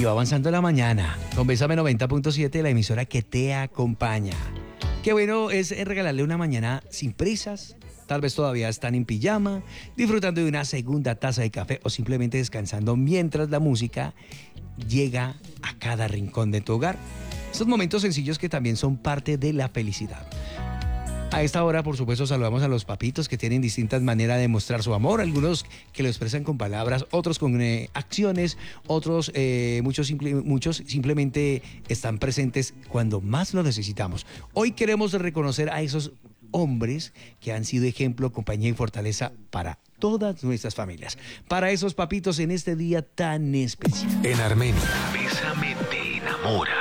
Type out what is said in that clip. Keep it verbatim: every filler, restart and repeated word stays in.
Y va avanzando la mañana con Bésame noventa punto siete, la emisora que te acompaña. Qué bueno es regalarle una mañana sin prisas. Tal vez todavía están en pijama, disfrutando de una segunda taza de café o simplemente descansando mientras la música llega a cada rincón de tu hogar. Estos momentos sencillos que también son parte de la felicidad. A esta hora, por supuesto, saludamos a los papitos que tienen distintas maneras de mostrar su amor. Algunos que lo expresan con palabras, otros con eh, acciones, otros, eh, muchos, simple, muchos simplemente están presentes cuando más lo necesitamos. Hoy queremos reconocer a esos hombres que han sido ejemplo, compañía y fortaleza para todas nuestras familias. Para esos papitos en este día tan especial. En Armenia, Bésame te enamora.